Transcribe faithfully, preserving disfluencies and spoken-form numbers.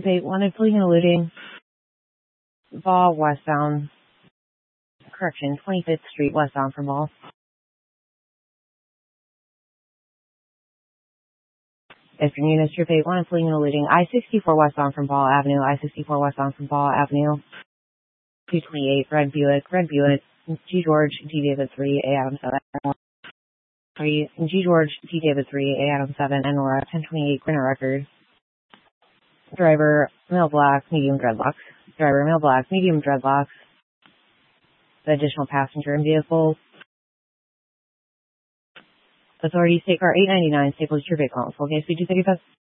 eight wanted fleeing and eluding. Ball westbound. Correction, twenty-fifth Street westbound from Ball. Afternoon, is Trip eight wanted fleeing and eluding. I sixty-four westbound from Ball Avenue. I sixty-four westbound from Ball Avenue. two twenty-eight, Red Buick. Red Buick. G. George, D. David three, A. Adam seven. Sorry, G. George, D. David three, A. Adam seven, and Nora, ten twenty-eight, Grinner Records. Driver, male black, medium dreadlocks. Driver, male black, medium dreadlocks. The additional passenger in vehicle. Authority, State Car eight ninety-nine, Staples, Traffic Council. Okay, speed two thirty-five.